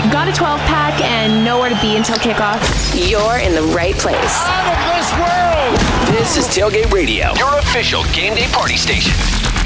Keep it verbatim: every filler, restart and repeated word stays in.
got a twelve pack and nowhere to be until kickoff, you're in the right place. Out of this world! This is Tailgate Radio, your official game day party station.